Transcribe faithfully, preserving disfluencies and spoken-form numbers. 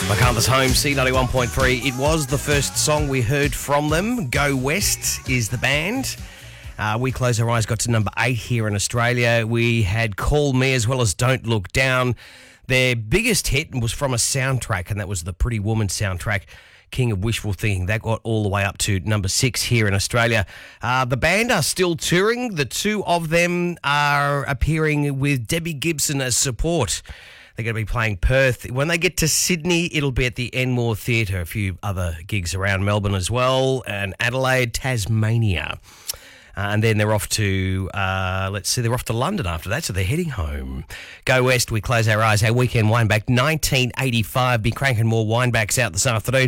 MacArthur's Home, C ninety-one point three. It was the first song we heard from them. Go West is the band. Uh, We Close Our Eyes got to number eight here in Australia. We had Call Me as well as Don't Look Down. Their biggest hit was from a soundtrack, and that was the Pretty Woman soundtrack, King of Wishful Thinking. That got all the way up to number six here in Australia. Uh, the band are still touring. The two of them are appearing with Debbie Gibson as support. They're going to be playing Perth. When they get to Sydney, it'll be at the Enmore Theatre. A few other gigs around Melbourne as well, and Adelaide, Tasmania. Uh, and then they're off to, uh, let's see, they're off to London after that, so they're heading home. Go West, We Close Our Eyes. Our weekend wine back, nineteen eighty-five. Be cranking more wine backs out this afternoon.